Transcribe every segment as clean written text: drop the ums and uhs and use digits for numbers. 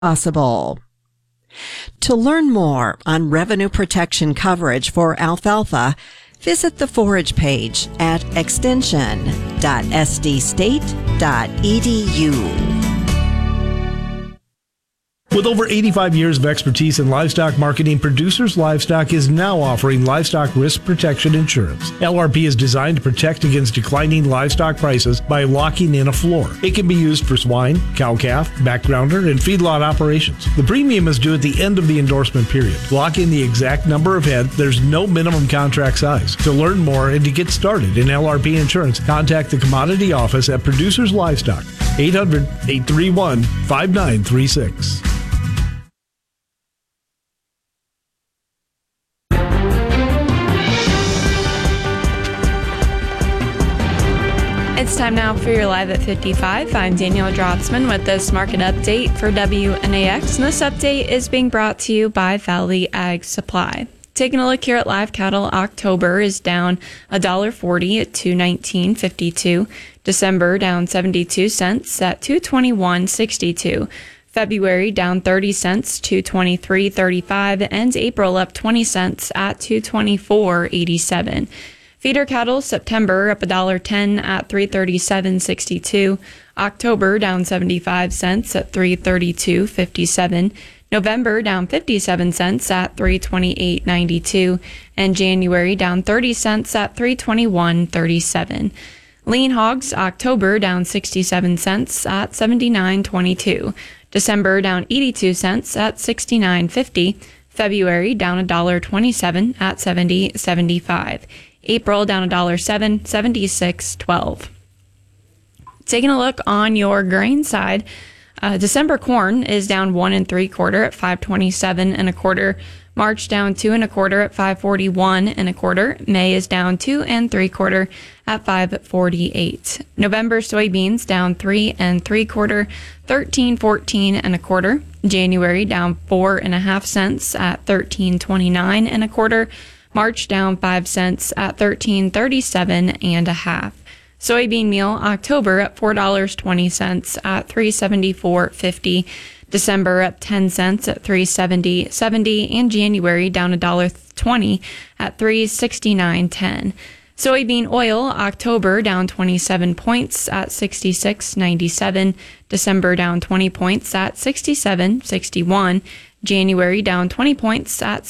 possible. To learn more on revenue protection coverage for alfalfa, visit the forage page at extension.sdstate.edu. With over 85 years of expertise in livestock marketing, Producers Livestock is now offering livestock risk protection insurance. LRP is designed to protect against declining livestock prices by locking in a floor. It can be used for swine, cow-calf, backgrounder, and feedlot operations. The premium is due at the end of the endorsement period. Lock in the exact number of head. There's no minimum contract size. To learn more and to get started in LRP insurance, contact the Commodity Office at Producers Livestock, 800-831-5936. It's time now for your Live at 55. I'm Danielle Drotzman with this market update for WNAX, and this update is being brought to you by Valley Ag Supply. Taking a look here at live cattle, October is down $1.40 at $219.52. December down 72 cents at $221.62. February down 30 cents, $223.35, and April up 20 cents at $224.87. Feeder cattle, September up $1.10 at $337.62. October down 75 cents at $332.57. November down 57 cents at $328.92. And January down 30 cents at $321.37. Lean hogs, October down 67 cents at $79.22. December down 82 cents at $69.50. February down $1.27 at $70.75. April down $1.07, $76.12. Taking a look on your grain side, December corn is down 1 3/4 at $527 1/4. March down 2 1/4 at $541 1/4. May is down 2 3/4 at $548. November soybeans down 3 3/4, $13.14 1/4. January down 4.5 cents at $13.29 1/4. March down 5 cents at $13.37 1/2. Soybean meal, October at $4.20 at $374.50. December up 10 cents at $370.70, and January down $1.20 at $369.10. Soybean oil, October down 27 points at $66.97. December down 20 points at $67.61. January down 20 points at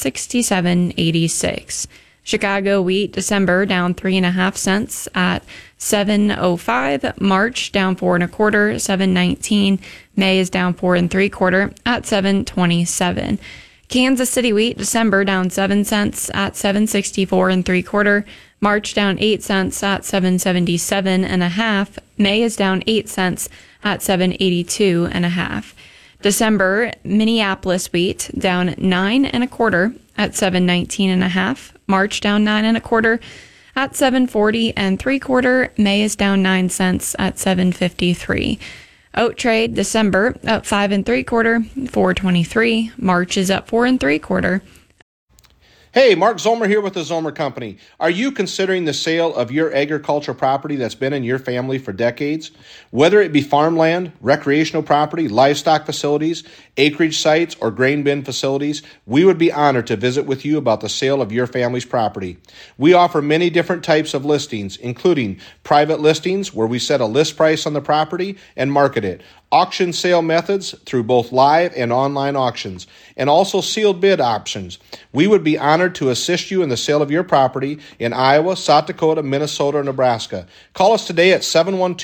$67.86. Chicago wheat, December down 3.5 cents at $7.05. March down 4 1/4, $7.19. May is down 4 3/4 at $7.27. Kansas City wheat, December down 7 cents at $7.64 3/4. March down 8 cents at $7.77 1/2. May is down 8 cents at $7.82 1/2. December Minneapolis wheat down 9 1/4 at $7.19 1/2. March down 9 1/4 at $7.40 3/4. May is down 9 cents at $7.53. Oat trade, December up 5 3/4, $4.23. March is up 4 3/4. Hey, Mark Zomer here with the Zomer Company. Are you considering the sale of your agricultural property that's been in your family for decades? Whether it be farmland, recreational property, livestock facilities, acreage sites, or grain bin facilities, we would be honored to visit with you about the sale of your family's property. We offer many different types of listings, including private listings where we set a list price on the property and market it, auction sale methods through both live and online auctions, and also sealed bid options. We would be honored to assist you in the sale of your property in Iowa, South Dakota, Minnesota, or Nebraska. Call us today at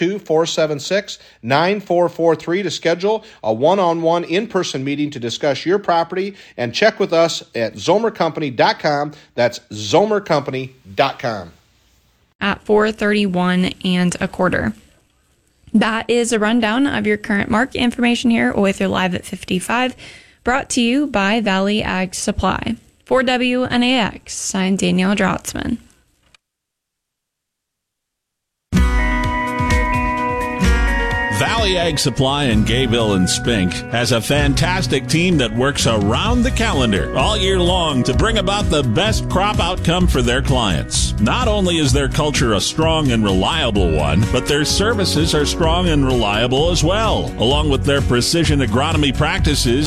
712-476-9443 to schedule a one-on-one in-person meeting to discuss your property, and check with us at zomercompany.com. That's zomercompany.com. At $4.31 1/4. That is a rundown of your current market information here with your Live at 55, brought to you by Valley Ag Supply. For WNAX, I'm Danielle Drotzman. Valley Valley Ag Supply in Gayville and Spink has a fantastic team that works around the calendar all year long to bring about the best crop outcome for their clients. Not only is their culture a strong and reliable one, but their services are strong and reliable as well. Along with their precision agronomy practices